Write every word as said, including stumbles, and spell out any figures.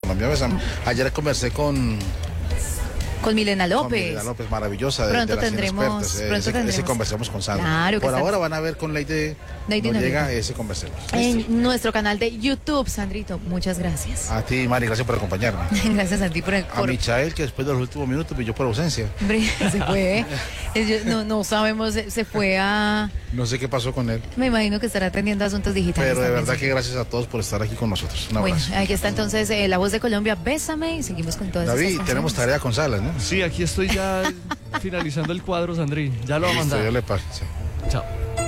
Colombia Bésame. Ayer conversé con... Con Milena López. Con Milena López, maravillosa. De, Pronto de las tendremos, inexpertas. pronto ese, tendremos. ese conversemos con Sandra. Claro que Por Sandra. ahora van a ver con Lady, Lady no no llega llega. ese conversemos. En nuestro canal de YouTube, Sandrito, muchas gracias. A ti, Mari, gracias por acompañarme. Gracias a ti por... A por... Michael, que después de los últimos minutos pilló por ausencia. Hombre, se fue. Ellos no, no sabemos, se, se fue a... No sé qué pasó con él. Me imagino que estará atendiendo asuntos digitales. Pero de también, verdad sí. que gracias a todos por estar aquí con nosotros. Un Bueno, abrazo. aquí está entonces eh, La Voz de Colombia, Bésame, y seguimos con todas David, estas tenemos canciones. tarea con Salas, ¿no? Sí, aquí estoy ya finalizando el cuadro, Sandri. Ya lo va a Listo, mandar. yo le paso. Sí. Chao.